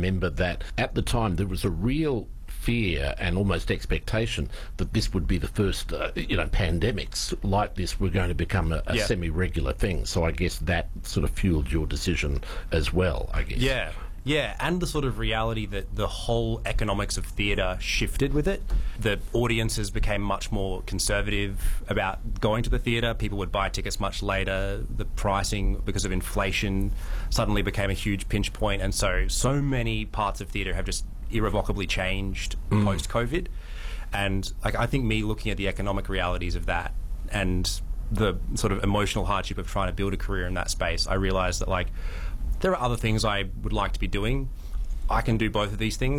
remember that at the time there was a real fear and almost expectation that this would be the first, pandemics like this were going to become a semi-regular thing. So I guess that sort of fueled your decision as well, I guess. Yeah, and the sort of reality that the whole economics of theatre shifted with it. The audiences became much more conservative about going to the theatre. People would buy tickets much later. The pricing, because of inflation, suddenly became a huge pinch point. And so many parts of theatre have just irrevocably changed post-COVID. And I think me looking at the economic realities of that and the sort of emotional hardship of trying to build a career in that space, I realised that there are other things I would like to be doing. I can do both of these things.